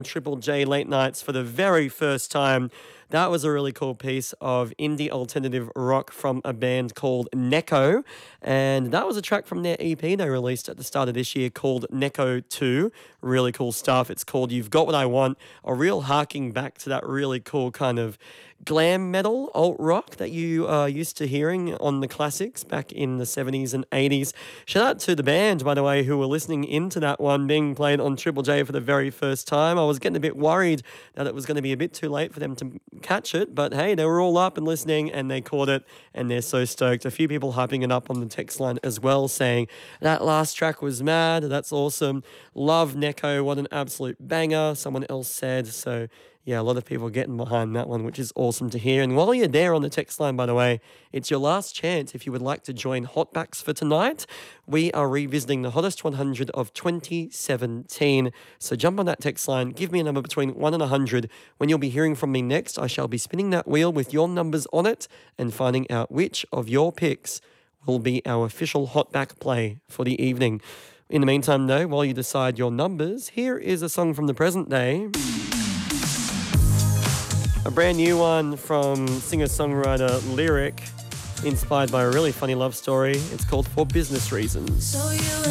Triple J Late Nights for the very first time. That was a really cool piece of indie alternative rock from a band called Neko. And that was a track from their EP they released at the start of this year called Neko 2. Really cool stuff. It's called You've Got What I Want, a real harking back to that really cool kind of glam metal, alt rock that you are used to hearing on the classics back in the 70s and 80s. Shout out to the band, by the way, who were listening into that one being played on Triple J for the very first time. I was getting a bit worried that it was going to be a bit too late for them to catch it, but hey, they were all up and listening and they caught it and they're so stoked. A few people hyping it up on the text line as well, saying that last track was mad, that's awesome, love Neko, what an absolute banger, someone else said. So yeah, a lot of people getting behind that one, which is awesome to hear. And while you're there on the text line, by the way, it's your last chance if you would like to join Hotbacks for tonight. We are revisiting the hottest 100 of 2017. So jump on that text line, give me a number between 1 and 100. When you'll be hearing from me next, I shall be spinning that wheel with your numbers on it and finding out which of your picks will be our official Hotback play for the evening. In the meantime, though, while you decide your numbers, here is a song from the present day. A brand new one from singer-songwriter Lyric, inspired by a really funny love story. It's called For Business Reasons. So you